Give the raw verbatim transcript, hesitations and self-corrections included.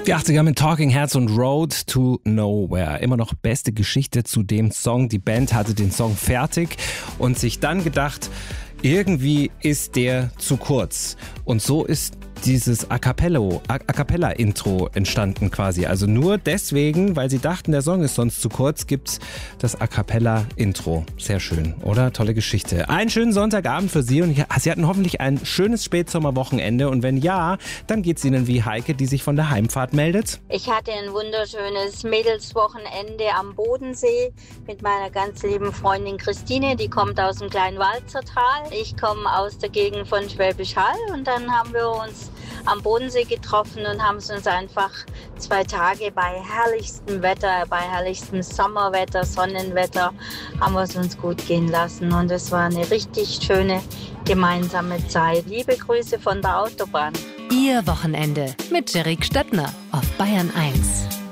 Die achtziger mit Talking Heads und Road to Nowhere. Immer noch beste Geschichte zu dem Song. Die Band hatte den Song fertig und sich dann gedacht, irgendwie ist der zu kurz. Und so ist dieses A Cappello, A Cappella-Intro entstanden quasi. Also nur deswegen, weil sie dachten, der Song ist sonst zu kurz, gibt's das A Cappella-Intro. Sehr schön, oder? Tolle Geschichte. Einen schönen Sonntagabend für Sie und Sie hatten hoffentlich ein schönes Spätsommerwochenende und wenn ja, dann geht's Ihnen wie Heike, die sich von der Heimfahrt meldet. Ich hatte ein wunderschönes Mädelswochenende am Bodensee mit meiner ganz lieben Freundin Christine, die kommt aus dem kleinen Walzertal. Ich komme aus der Gegend von Schwäbisch Hall und dann haben wir uns am Bodensee getroffen und haben es uns einfach zwei Tage bei herrlichstem Wetter, bei herrlichstem Sommerwetter, Sonnenwetter, haben wir es uns gut gehen lassen und es war eine richtig schöne gemeinsame Zeit. Liebe Grüße von der Autobahn. Ihr Wochenende mit Jerrik Stöttner auf Bayern eins.